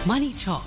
Money Talk.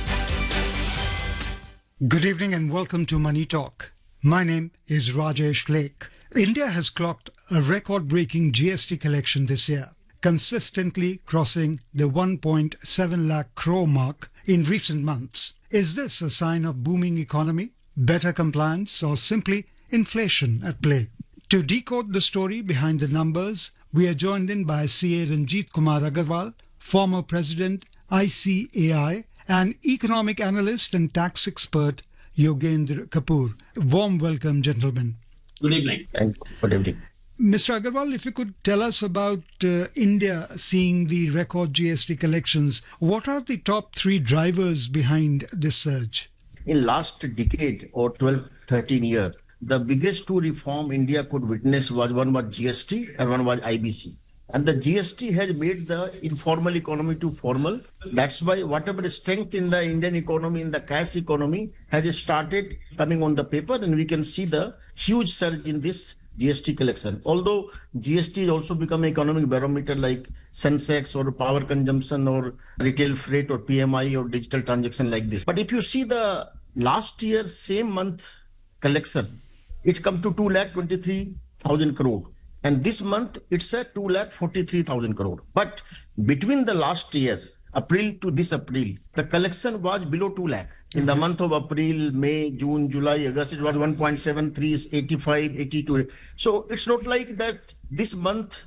Good evening and welcome to Money Talk. My name is Rajesh Lake. India has clocked a record-breaking GST collection this year, consistently crossing the 1.7 lakh crore mark in recent months. Is this a sign of booming economy, better compliance, or simply inflation at play? To decode the story behind the numbers, we are joined in by CA Ranjit Kumar Agarwal, former president, ICAI, and economic analyst and tax expert Yogendra Kapoor. Warm welcome, gentlemen. Good evening. Thank you. Good evening. Mr. Agarwal, if you could tell us about India seeing the record GST collections, what are the top three drivers behind this surge? In last decade or 12, 13 years, the biggest two reform India could witness was one was GST and one was IBC. And the GST has made the informal economy to formal. That's why whatever strength in the Indian economy, in the cash economy, has started coming on the paper, and we can see the huge surge in this GST collection. Although GST has also become an economic barometer like Sensex or power consumption or retail freight or PMI or digital transaction like this. But if you see the last year, same month collection, it comes to 2,23,000 crore. And this month, it's a 2,43,000 crore. But between the last year, April to this April, the collection was below 2 lakh. In the month of April, May, June, July, August, it was 1.73, 85, 82. So it's not like that this month